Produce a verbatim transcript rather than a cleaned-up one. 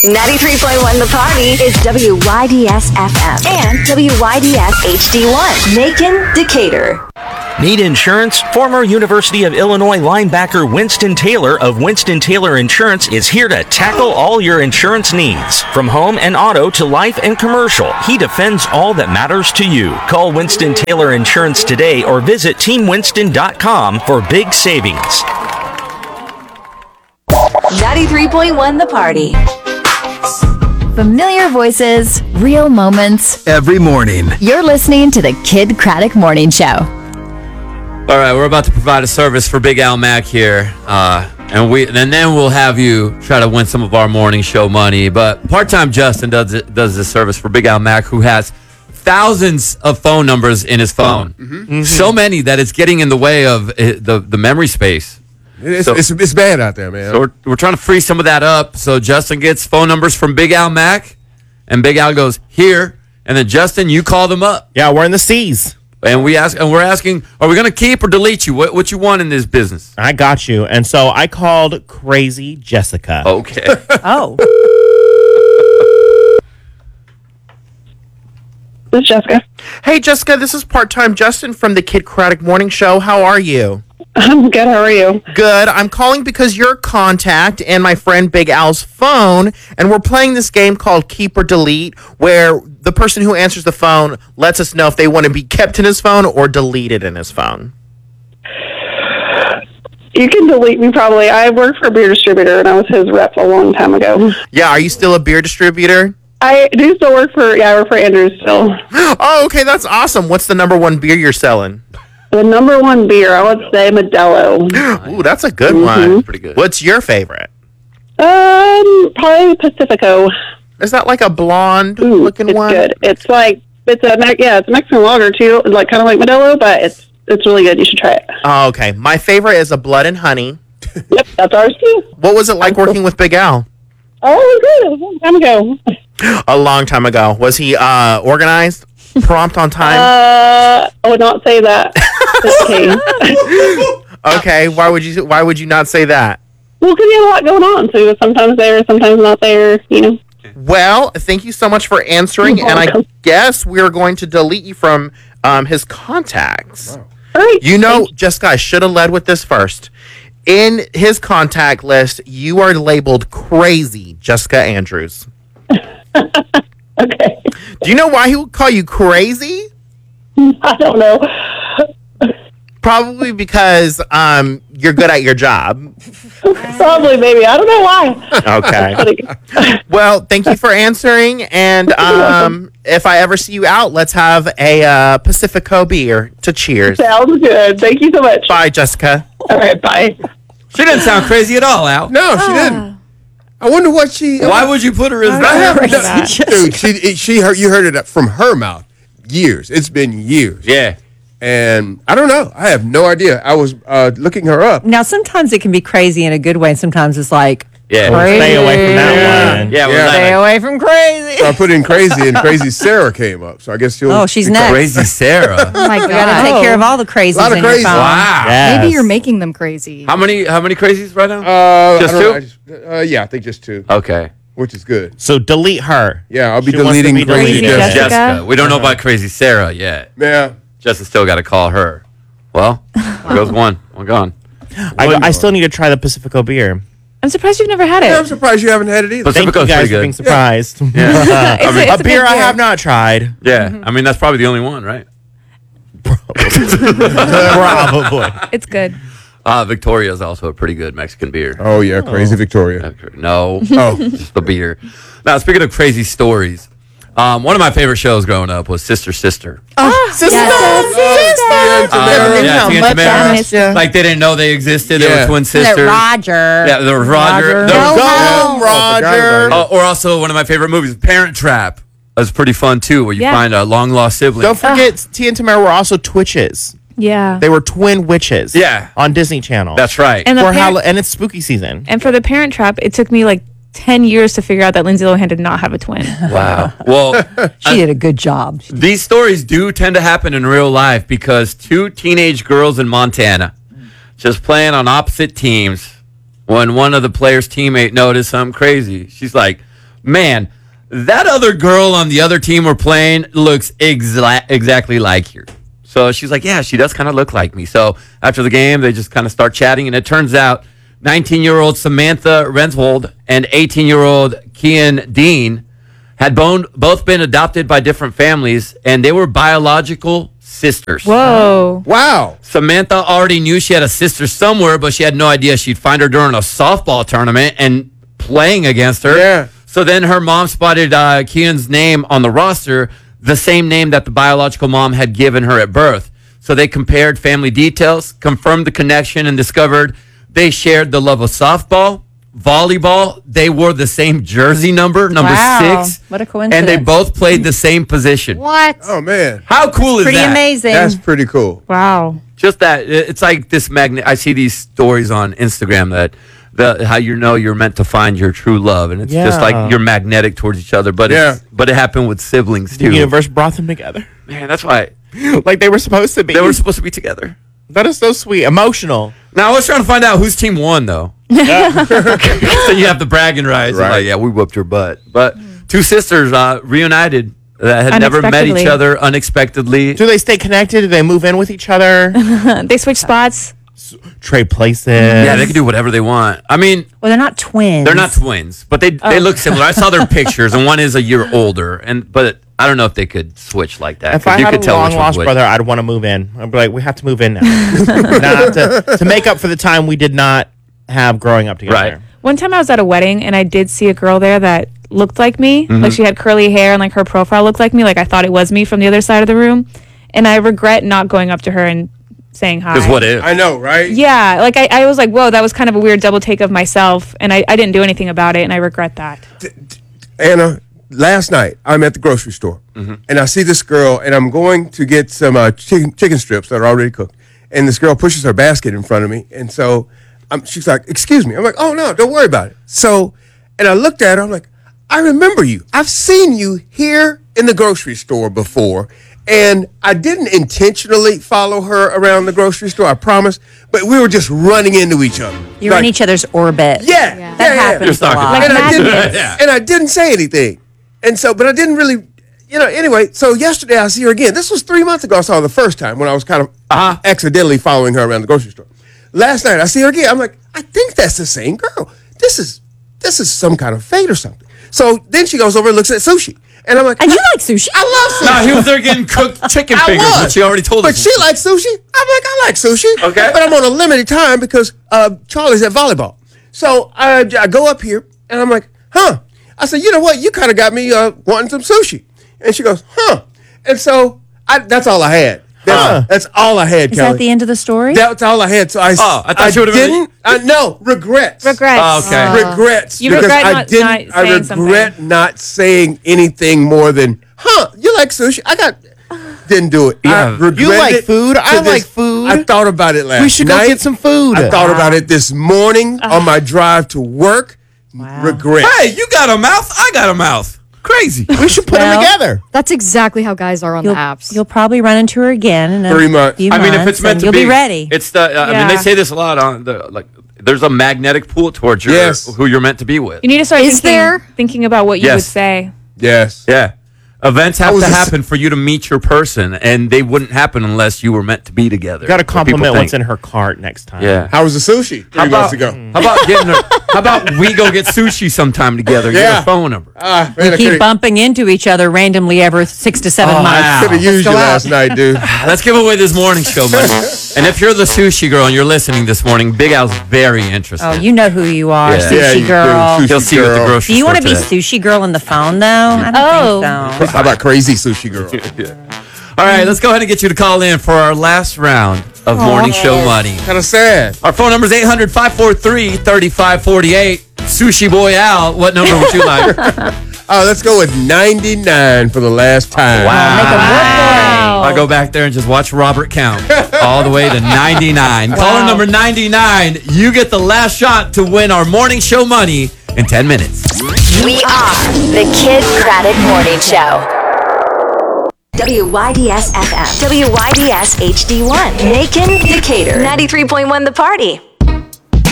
ninety-three point one The Party is W Y D S F M and W Y D S H D one. Macon, Decatur. Need insurance? Former University of Illinois linebacker Winston Taylor of Winston Taylor Insurance is here to tackle all your insurance needs. From home and auto to life and commercial, he defends all that matters to you. Call Winston Taylor Insurance today or visit team winston dot com for big savings. ninety-three point one The Party. Familiar voices, real moments. Every morning. You're listening to the Kid Craddock Morning Show. All right, we're about to provide a service for Big Al Mack here, uh, and we and then we'll have you try to win some of our morning show money. But part-time Justin does it, does this service for Big Al Mack, who has thousands of phone numbers in his phone, mm-hmm. Mm-hmm. so many that it's getting in the way of uh, the the memory space. It's, so, it's, it's bad out there, man. So we're, we're trying to free some of that up. So Justin gets phone numbers from Big Al Mack, and Big Al goes, here, and then Justin, you call them up. Yeah, we're in the C's. And we ask, and we're asking, are we going to keep or delete you? What what you want in this business? I got you. And so I called Crazy Jessica. Okay. Oh. This is Jessica. Hey, Jessica, this is part-time Justin from the Kid Craddock Morning Show. How are you? I'm good. How are you? Good. I'm calling because you're contact and my friend Big Al's phone, and we're playing this game called Keep or Delete, where the person who answers the phone lets us know if they want to be kept in his phone or deleted in his phone. You can delete me probably. I worked for a beer distributor, and I was his rep a long time ago. Yeah, are you still a beer distributor? I do still work for, yeah, I work for Andrews still. Oh, okay, that's awesome. What's the number one beer you're selling? The number one beer, I would say Modelo. Ooh, that's a good mm-hmm. one. Pretty good. What's your favorite? Um, probably Pacifico. Is that like a blonde Ooh, looking it's one? It's good. It's like, it's a, yeah, it's a Mexican lager too, like kind of like Modelo, but it's it's really good. You should try it. Oh, okay. My favorite is a Blood and Honey. Yep, that's ours too. What was it like working with Big Al? Oh, it was good. It was a long time ago. A long time ago. Was he uh, organized? Prompt on time? Uh, I would not say that. Okay. Okay. Why would you? Why would you not say that? Well, because he had a lot going on, so he was sometimes there, sometimes not there. You know. Well, thank you so much for answering, and I guess we're going to delete you from um, his contacts. Wow. All right. You know, Jessica, I should have led with this first. In his contact list, you are labeled Crazy Jessica Andrews. Okay. Do you know why he would call you crazy? I don't know. Probably because um, you're good at your job. Probably, maybe. I don't know why. Okay. Well, thank you for answering. And um, if I ever see you out, let's have a uh, Pacifico beer to cheers. Sounds good. Thank you so much. Bye, Jessica. All right, bye. She didn't sound crazy at all, Al. No, she didn't. I wonder what she. Why would you put her as I that? have, no, dude, she it, she heard you heard it from her mouth. Years. It's been years. Yeah. And I don't know. I have no idea. I was uh, looking her up. Now, sometimes it can be crazy in a good way, and sometimes it's like, yeah, crazy. Stay away from that one. Yeah, Yeah. Stay away from crazy. So I put in crazy, and Crazy Sarah came up. So I guess she'll. Oh, she's become- next. Crazy Sarah. Oh my God. We got to take care of all the crazies A lot of in your crazy. phone. Wow. Yes. Maybe you're making them crazy. How many how many crazies right now? Uh, Just I don't two? know, I just- uh, yeah, I think just two, Okay. which is good. So delete her. Yeah, I'll be She wants to deleting be Crazy deleted. Jessica. Jessica? Jessica. We don't know about Crazy Sarah yet. Yeah. Justin still got to call her. Well, there goes one. One gone. I, I still need to try the Pacifico beer. I'm surprised you've never had it. Yeah, I'm surprised you haven't had it either. But- Thank you Pacifico's guys pretty for good. being surprised. Yeah. It's I a- mean, it's a beer good I have not tried. yeah. I mean, that's probably the only one, right? Probably. It's good. Uh, Victoria is also a pretty good Mexican beer. Oh yeah, Crazy Victoria. No. Oh. Just the beer. Now, speaking of crazy stories, um, one of my favorite shows growing up was Sister Sister. Sister, Uh, yeah, Tia and Tamara. Yes. Yeah. Like they didn't know they existed. They Yeah. were twin sisters. Roger. Yeah, there was Roger. Roger. There was- Go home, Roger. Uh, or also one of my favorite movies, Parent Trap. That's pretty fun too, where you Yeah. find a long lost sibling. Don't forget, Tia and Tamara were also Twitches. Yeah. They were twin witches. Yeah. On Disney Channel. That's right. And the For parent- Hall- and it's spooky season. and for the Parent Trap, it took me like ten years to figure out that Lindsay Lohan did not have a twin. Wow. Well, She did a good job. these stories do tend to happen in real life because two teenage girls in Montana just playing on opposite teams when one of the players' teammate noticed something crazy. She's like, man, that other girl on the other team we're playing looks exa- exactly like you. So she's like, yeah, she does kind of look like me. So after the game, they just kind of start chatting, and it turns out nineteen-year-old Samantha Renswold and eighteen-year-old Kian Dean had bon- both been adopted by different families, and they were biological sisters. Whoa. Wow. Samantha already knew she had a sister somewhere, but she had no idea she'd find her during a softball tournament and playing against her. Yeah. So then her mom spotted uh, Kian's name on the roster, the same name that the biological mom had given her at birth. So they compared family details, confirmed the connection, and discovered they shared the love of softball, volleyball. They wore the same jersey number, number Wow. six. What a And coincidence. they both played the same position. What? Oh, man. How cool is Pretty that? amazing. That's pretty cool. Wow. Just that it's like this magnet. I see these stories on Instagram that the how you know you're meant to find your true love, and it's just Yeah. like you're magnetic towards each other. But Yeah. it's, but it happened with siblings The too. universe brought them together. Man, that's why Like they were supposed to be. they were supposed to be together. That is so sweet. Emotional. Now I was trying to find out whose team won though. So you have the bragging rights. Right. Like, yeah, we whooped your butt. But two sisters uh, reunited that had never met each Unexpectedly. other unexpectedly. Do they stay connected? Do they move in with each other? They switch spots. Trade places? Yeah, they can do whatever they want. I mean, Well, they're not twins. they're not twins, but they they look similar. I saw their pictures, and one is a year older, and but I don't know if they could switch like that. If 'cause I you had could a tell long which one lost would. brother, I'd want to move in. I'd be like, we have to move in now. Not to, to make up for the time we did not have growing up together. Right. One time I was at a wedding and I did see a girl there that looked like me. Mm-hmm. Like she had curly hair and like her profile looked like me. Like I thought it was me from the other side of the room. And I regret not going up to her and saying hi. Because what if? I know, right? Yeah, like I, I was like, whoa, that was kind of a weird double take of myself, and I, I didn't do anything about it, and I regret that. Anna, last night I'm at the grocery store and I see this girl and I'm going to get some uh, chicken, chicken strips that are already cooked. And this girl pushes her basket in front of me. And so um, she's like, excuse me. I'm like, oh, no, don't worry about it. So, and I looked at her. I'm like, I remember you. I've seen you here in the grocery store before. And I didn't intentionally follow her around the grocery store, I promise. But we were just running into each other. You're Like, in each other's orbit. Yeah. yeah, That yeah. happens You're a stalking. lot. Like and I didn't, magnets. Yeah. and I didn't say anything, and so, but I didn't really, you know. Anyway, so yesterday I see her again. This was three months ago. I saw her the first time when I was kind of Uh-huh. accidentally following her around the grocery store. Last night I see her again. I'm like, I think that's the same girl. This is this is some kind of fate or something. So then she goes over and looks at sushi, and I'm like, And you like sushi? I love sushi. No, he was there getting cooked chicken I fingers, was. which she already told But us. she likes sushi. I'm like, I like sushi. Okay. But I'm on a limited time because uh, Charlie's at volleyball. So I, I go up here and I'm like, huh. I said, you know what? You kind of got me uh, wanting some sushi. And she goes, huh. And so I, that's all I had. That's, Huh. that's all I had, Is Kelly. that the end of the story? That's all I had. So I, Oh, I thought you would've been- didn't. I, no, regrets. Regrets. Oh, okay. Regrets. You because regret I not- didn't. not I saying regret something. not saying anything more than, huh? You like sushi? I got. Didn't do it. Yeah. I regret You like it food? to I this- like food. I thought about it last We should go night. get some food. I thought about it this morning on my drive to work. Regret. Hey, you got a mouth. I got a mouth. Crazy. We should put Well, them together. That's exactly how guys are on You'll, the apps. you'll probably run into her again in a Three months. few I mean, if months, it's meant and to you'll be, be ready. It's the. Uh, I mean, they Yeah. say this a lot on the like. There's a magnetic pull towards your Yes. who you're meant to be with. You need to start Is thinking, there? thinking about what you Yes. would say. Yes. Yeah. Events have was to just- happen for you to meet your person, and they wouldn't happen unless you were meant to be together. You got to What people compliment what's think. in her cart next time. Yeah. How was the sushi three How about, months ago? how about getting her? How about we go get sushi sometime together? Get Yeah. her phone number. Ah, man, I Keep could've- bumping into each other randomly every six to seven Oh, months. wow. could have used go you out. last night, dude. Let's give away this morning show money. And if you're the sushi girl and you're listening this morning, Big Al's very interested. Oh, you know who you are, Yeah. sushi Yeah, you do. girl. Sushi He'll see you at the girl. grocery Do you store want to be today. sushi girl on the phone though? I don't Oh. think so. How about crazy sushi girl? All right, let's go ahead and get you to call in for our last round of morning show money. Kind of sad. Our phone number is eight hundred, five four three, three five four eight. Sushi Boy Al, what number would you like? Oh, let's go with ninety-nine for the last time. Wow. Make 'em work for it. I go back there and just watch Robert count all the way to ninety-nine. Caller number ninety-nine, you get the last shot to win our morning show money in ten minutes. We are the Kid Craddock Morning Show. W Y D S F M. W Y D S H D one. Macon, Decatur. ninety-three point one The Party.